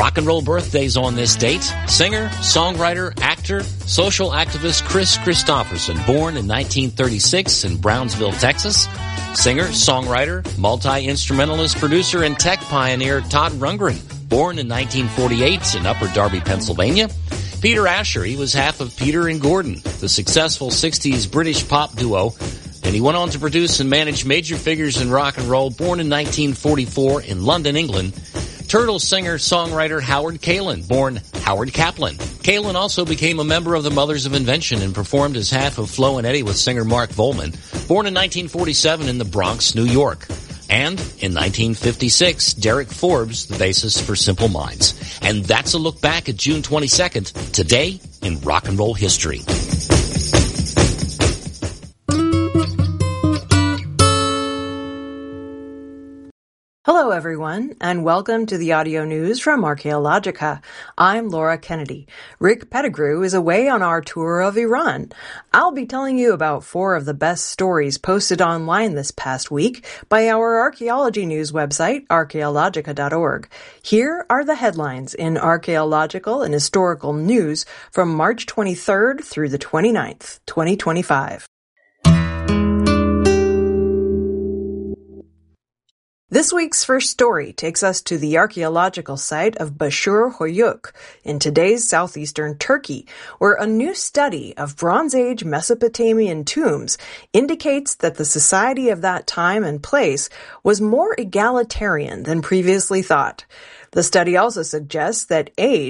Rock and roll birthdays on this date. Singer, songwriter, actor, social activist Kris Kristofferson, born in 1936 in Brownsville, Texas. Singer, songwriter, multi-instrumentalist, producer, and tech pioneer Todd Rundgren, born in 1948 in Upper Darby, Pennsylvania. Peter Asher, he was half of Peter and Gordon, the successful 60s British pop duo, and he went on to produce and manage major figures in rock and roll, born in 1944 in London, England. Turtles singer-songwriter Howard Kaylan, born Howard Kaplan. Kaylan also became a member of the Mothers of Invention and performed as half of Flo and Eddie with singer Mark Volman, born in 1947 in the Bronx, New York. And in 1956, Derek Forbes, the bassist for Simple Minds. And that's a look back at June 22nd, today in rock and roll history. Hello, everyone, and welcome to the audio news from Archaeologica. I'm Laura Kennedy. Rick Pettigrew is away on our tour of Iran. I'll be telling you about 4 of the best stories posted online this past week by our archaeology news website, archaeologica.org. Here are the headlines in archaeological and historical news from March 23rd through the 29th, 2025. This week's first story takes us to the archaeological site of Bashur Hoyuk in today's southeastern Turkey, where a new study of Bronze Age Mesopotamian tombs indicates that the society of that time and place was more egalitarian than previously thought. The study also suggests that age